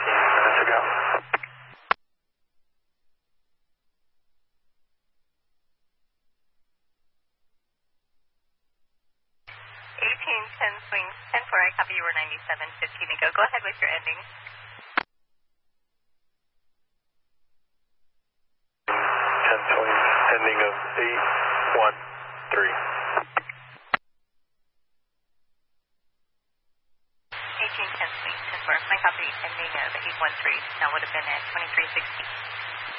minutes ago. 1810 swing 10-4, I copy you were 9715 ago. Go ahead with your ending. 10 swing, ending of 813. 1810 swing 10-4, my copy ending of 813. That would have been at 2360.